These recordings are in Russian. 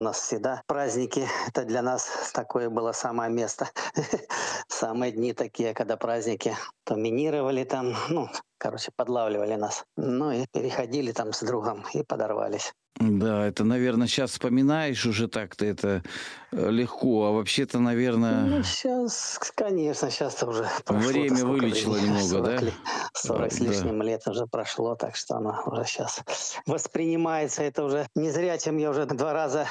У нас всегда праздники. Это для нас такое было самое место. Самые дни такие, когда праздники доминировали там, подлавливали нас. Ну и переходили там с другом и подорвались. Да, это, наверное, сейчас вспоминаешь уже так-то это легко, а вообще-то, наверное, Ну, сейчас, конечно, сейчас уже прошло-то время сколько вылечило времени? немного, 40 да? лет, 40 с Да. лишним лет уже прошло, так что оно уже сейчас воспринимается. Это уже не зрячим, я уже 2 раза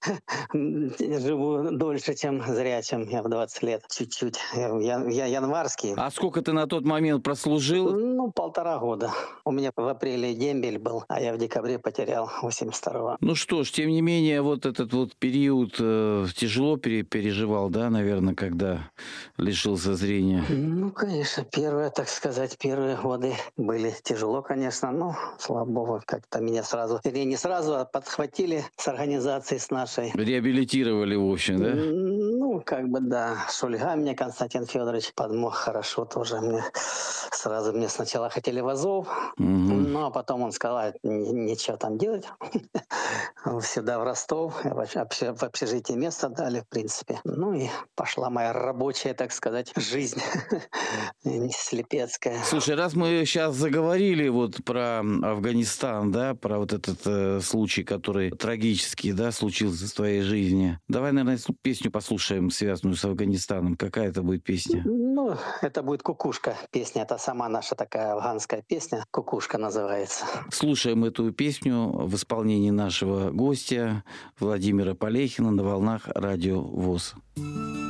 живу дольше, чем зрячим. Я в 20 лет чуть-чуть. Я январский. А сколько ты на тот момент прослужил? Ну, 1,5 года. У меня в апреле дембель был, а я в декабре потерял 82-го. Ну что ж, тем не менее, вот этот вот период тяжело переживал, да, наверное, когда лишился зрения. Ну, конечно, первые годы были тяжело, конечно, но, слава богу, как-то меня сразу, вернее, не сразу, а подхватили с организацией с нашей. Реабилитировали, в общем, да? Ну, как бы, да, Шульга мне Константин Федорович подмог хорошо тоже мне. Сразу мне сначала хотели в Азов, Мгм. но потом он сказал: Нечего там делать, сюда, в Ростов, в общежитии место дали, в принципе. Ну и пошла моя рабочая, так сказать, жизнь слепецкая. Слушай, раз мы сейчас заговорили вот про Афганистан, да, про вот этот случай, который трагический, да, случился в твоей жизни. Давай, наверное, песню послушаем, связанную с Афганистаном. Какая это будет песня? Ну, это будет «Кукушка» песня. Это сама наша такая афганская песня. «Кукушка» называется. Слушаем эту песню в исполнении нашего гостя Владимира Полехина на волнах Радио ВОС.